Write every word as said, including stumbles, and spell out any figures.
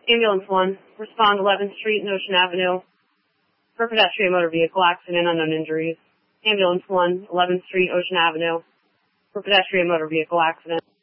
Ambulance one, respond eleventh Street and Ocean Avenue for pedestrian motor vehicle accident, unknown injuries. Ambulance one, eleventh Street, Ocean Avenue for pedestrian motor vehicle accident.